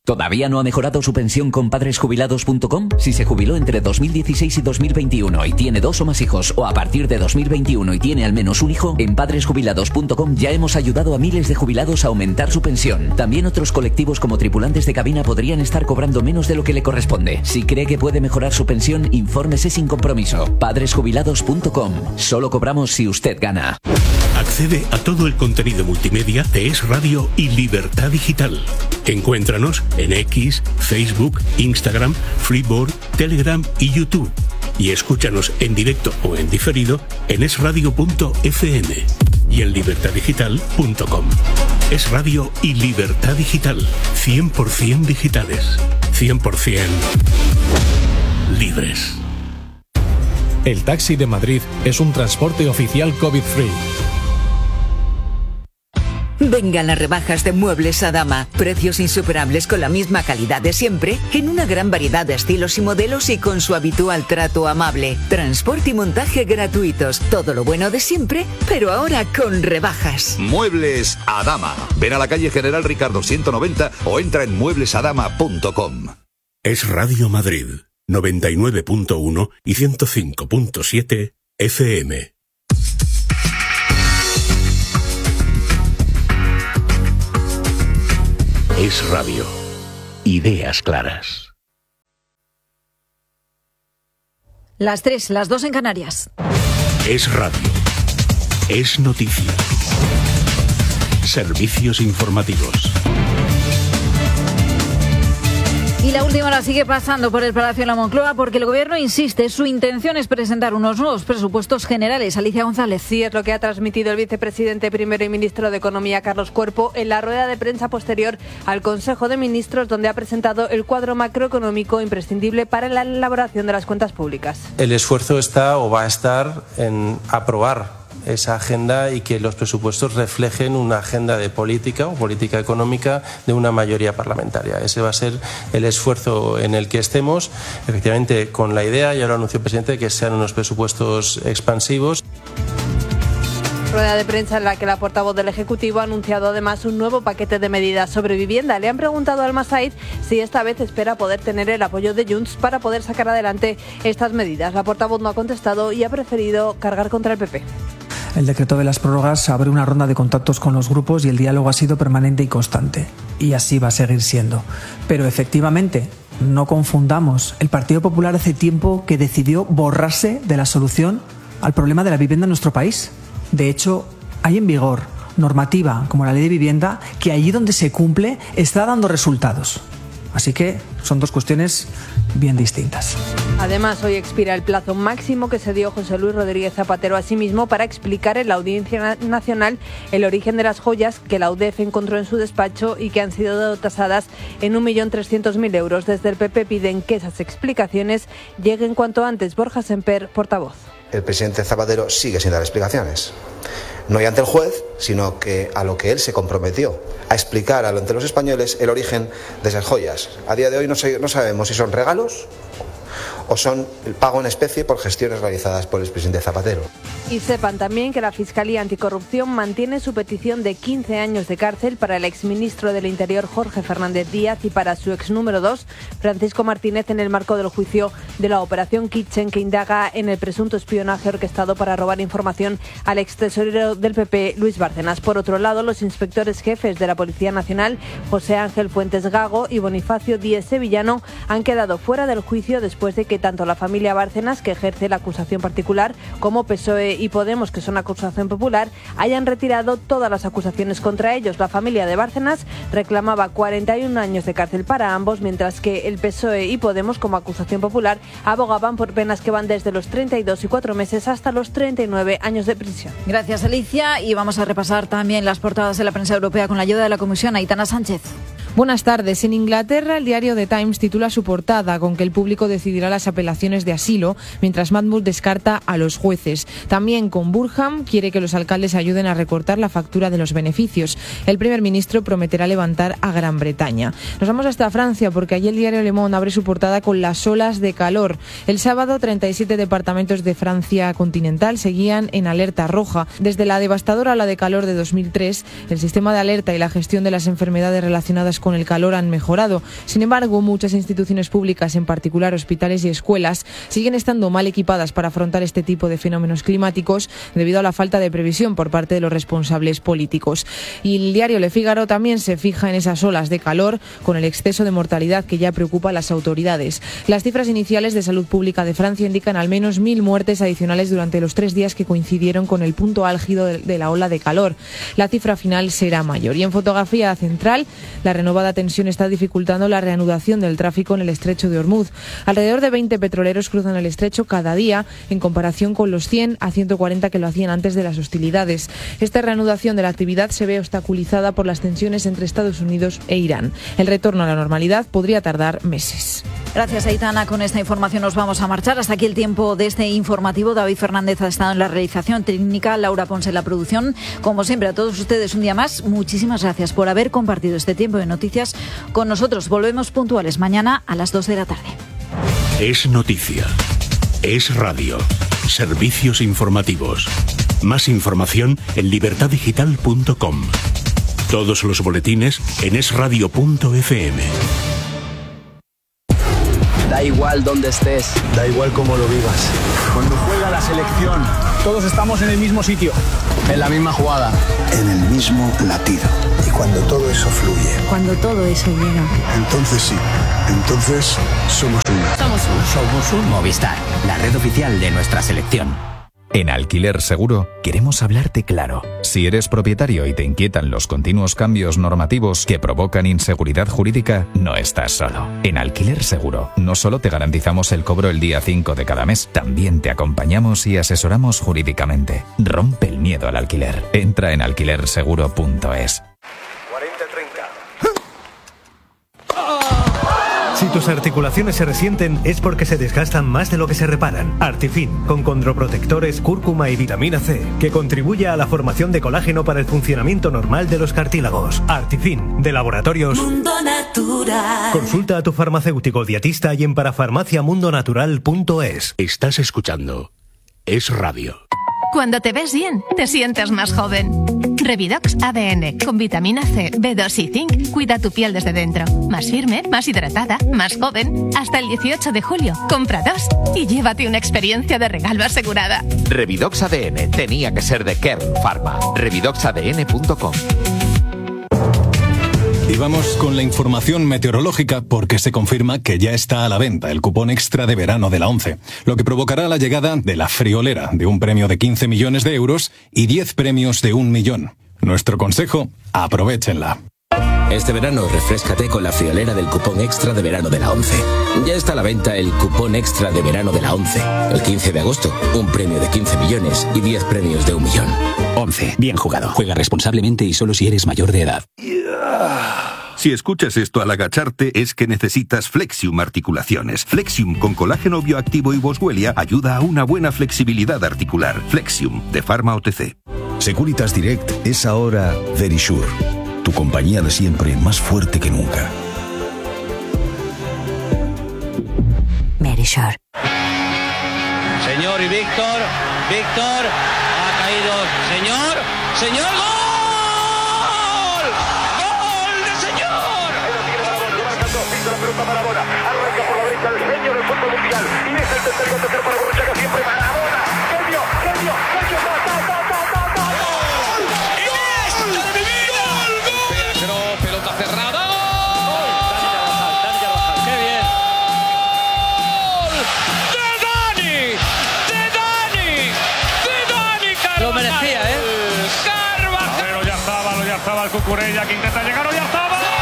¿Todavía no ha mejorado su pensión con padresjubilados.com? Si se jubiló entre 2016 y 2021 y tiene 2 o más hijos, o a partir de 2021 y tiene al menos un hijo, en padresjubilados.com ya hemos ayudado a miles de jubilados a aumentar su pensión. También otros colectivos como tripulantes de cabina podrían estar cobrando menos de lo que le corresponde. Si cree que puede mejorar su pensión, infórmese sin compromiso. Padresjubilados.com. Solo cobramos si usted gana. Accede a todo el contenido multimedia de Es Radio y Libertad Digital. Encuéntranos en X, Facebook, Instagram, Freeboard, Telegram y YouTube. Y escúchanos en directo o en diferido en esradio.fm y en libertaddigital.com. Es Radio y Libertad Digital. 100% digitales. 100% libres. El taxi de Madrid es un transporte oficial COVID-free. Vengan las rebajas de Muebles Adama. Precios insuperables con la misma calidad de siempre, en una gran variedad de estilos y modelos y con su habitual trato amable. Transporte y montaje gratuitos. Todo lo bueno de siempre, pero ahora con rebajas. Muebles Adama. Ven a la calle General Ricardo 190 o entra en mueblesadama.com. Es Radio Madrid, 99.1 y 105.7 FM. Es Radio. Ideas claras. Las 3, las 2 en Canarias. Es Radio. Es noticia. Servicios informativos. Y la última hora sigue pasando por el Palacio de la Moncloa porque el Gobierno insiste, su intención es presentar unos nuevos presupuestos generales. Alicia González. Sí, es lo que ha transmitido el vicepresidente primero y ministro de Economía, Carlos Cuerpo, en la rueda de prensa posterior al Consejo de Ministros, donde ha presentado el cuadro macroeconómico imprescindible para la elaboración de las cuentas públicas. El esfuerzo está o va a estar en aprobar esa agenda y que los presupuestos reflejen una agenda de política o política económica de una mayoría parlamentaria. Ese va a ser el esfuerzo en el que estemos, efectivamente con la idea, ya lo anunció el presidente, de que sean unos presupuestos expansivos. Rueda de prensa en la que la portavoz del Ejecutivo ha anunciado además un nuevo paquete de medidas sobre vivienda. Le han preguntado al Massaid si esta vez espera poder tener el apoyo de Junts para poder sacar adelante estas medidas. La portavoz no ha contestado y ha preferido cargar contra el PP. El decreto de las prórrogas abre una ronda de contactos con los grupos y el diálogo ha sido permanente y constante. Y así va a seguir siendo. Pero efectivamente, no confundamos. El Partido Popular hace tiempo que decidió borrarse de la solución al problema de la vivienda en nuestro país. De hecho, hay en vigor normativa como la Ley de Vivienda que allí donde se cumple está dando resultados. Así que son dos cuestiones bien distintas. Además, hoy expira el plazo máximo que se dio José Luis Rodríguez Zapatero a sí mismo para explicar en la Audiencia Nacional el origen de las joyas que la UDEF encontró en su despacho y que han sido tasadas en 1.300.000 euros. Desde el PP piden que esas explicaciones lleguen cuanto antes. Borja Semper, portavoz. El presidente Zapatero sigue sin dar explicaciones. No ya ante el juez, sino que a lo que él se comprometió, a explicar ante los españoles el origen de esas joyas. A día de hoy no sabemos si son regalos o son el pago en especie por gestiones realizadas por el expresidente Zapatero. Y sepan también que la Fiscalía Anticorrupción mantiene su petición de 15 años de cárcel para el exministro del Interior Jorge Fernández Díaz y para su ex número 2, Francisco Martínez, en el marco del juicio de la Operación Kitchen, que indaga en el presunto espionaje orquestado para robar información al ex tesorero del PP, Luis Bárcenas. Por otro lado, los inspectores jefes de la Policía Nacional, José Ángel Fuentes Gago y Bonifacio Díez Sevillano, han quedado fuera del juicio después de que tanto la familia Bárcenas, que ejerce la acusación particular, como PSOE y Podemos, que son acusación popular, hayan retirado todas las acusaciones contra ellos. La familia de Bárcenas reclamaba 41 años de cárcel para ambos, mientras que el PSOE y Podemos, como acusación popular, abogaban por penas que van desde los 32 y 4 meses hasta los 39 años de prisión. Gracias, Alicia. Y vamos a repasar también las portadas de la prensa europea con la ayuda de la Comisión. Aitana Sánchez. Buenas tardes. En Inglaterra, el diario The Times titula su portada con que el público decidirá las apelaciones de asilo, mientras Mahmoud descarta a los jueces. También con Burham quiere que los alcaldes ayuden a recortar la factura de los beneficios. El primer ministro prometerá levantar a Gran Bretaña. Nos vamos hasta Francia porque allí el diario Le Monde abre su portada con las olas de calor. El sábado, 37 departamentos de Francia continental seguían en alerta roja. Desde la devastadora ola de calor de 2003, el sistema de alerta y la gestión de las enfermedades relacionadas con con el calor han mejorado. Sin embargo, muchas instituciones públicas, en particular hospitales y escuelas, siguen estando mal equipadas para afrontar este tipo de fenómenos climáticos debido a la falta de previsión por parte de los responsables políticos. Y el diario Le Figaro también se fija en esas olas de calor con el exceso de mortalidad que ya preocupa a las autoridades. Las cifras iniciales de Salud Pública de Francia indican al menos 1.000 muertes adicionales durante los 3 días que coincidieron con el punto álgido de la ola de calor. La cifra final será mayor. Y en fotografía central, la renovada tensión está dificultando la reanudación del tráfico en el estrecho de Hormuz. Alrededor de 20 petroleros cruzan el estrecho cada día, en comparación con los 100 a 140 que lo hacían antes de las hostilidades. Esta reanudación de la actividad se ve obstaculizada por las tensiones entre Estados Unidos e Irán. El retorno a la normalidad podría tardar meses. Gracias, Aitana. Con esta información nos vamos a marchar. Hasta aquí el tiempo de este informativo. David Fernández ha estado en la realización técnica, Laura Ponce en la producción. Como siempre, a todos ustedes un día más, muchísimas gracias por haber compartido este tiempo de noticias con nosotros. Volvemos puntuales mañana a las 2 de la tarde. Es noticia. Es radio. Servicios informativos. Más información en libertaddigital.com. Todos los boletines en esradio.fm. Da igual dónde estés. Da igual cómo lo vivas. Cuando juega la selección, todos estamos en el mismo sitio. En la misma jugada. En el mismo latido. Y cuando todo eso fluye. Cuando todo eso llega. Entonces sí. Entonces somos uno. Somos un Movistar, la red oficial de nuestra selección. En Alquiler Seguro queremos hablarte claro. Si eres propietario y te inquietan los continuos cambios normativos que provocan inseguridad jurídica, no estás solo. En Alquiler Seguro no solo te garantizamos el cobro el día 5 de cada mes, también te acompañamos y asesoramos jurídicamente. Rompe el miedo al alquiler. Entra en alquilerseguro.es. Si tus articulaciones se resienten es porque se desgastan más de lo que se reparan. Artifin, con condroprotectores, cúrcuma y vitamina C, que contribuye a la formación de colágeno para el funcionamiento normal de los cartílagos. Artifin, de Laboratorios Mundo Natural. Consulta a tu farmacéutico dietista y en parafarmaciamundonatural.es. Estás escuchando Es Radio. Cuando te ves bien, te sientes más joven. Revidox ADN, con vitamina C, B2 y zinc, cuida tu piel desde dentro. Más firme, más hidratada, más joven. Hasta el 18 de julio, compra 2 y llévate una experiencia de regalo asegurada. Revidox ADN tenía que ser de Kern Pharma. Revidoxadn.com. Y vamos con la información meteorológica porque se confirma que ya está a la venta el cupón extra de verano de la ONCE, lo que provocará la llegada de la friolera de un premio de 15 millones de euros y 10 premios de 1 millón. Nuestro consejo, aprovéchenla. Este verano refréscate con la friolera del cupón extra de verano de la ONCE. Ya está a la venta el cupón extra de verano de la ONCE. El 15 de agosto, un premio de 15 millones y 10 premios de 1 millón. ONCE, bien jugado. Juega responsablemente y solo si eres mayor de edad. Si escuchas esto al agacharte es que necesitas Flexium Articulaciones. Flexium con colágeno bioactivo y boswellia ayuda a una buena flexibilidad articular. Flexium, de Pharma OTC. Securitas Direct es ahora Verisure. Tu compañía de siempre más fuerte que nunca. Verisure. Señor y Víctor ha caído. Señor, ¡gol! ¡Gol de señor! La pelota Maradona, arranca por la derecha el genio del fútbol mundial y es el tercer gol para Borruchaga, siempre Maradona. Genio, pelota cerrada. ¡Qué bien! ¡De Dani! Lo merecía, ¿eh? Carvajal. Pero ya estaba el Cucurella que intenta llegar, o ya estaba.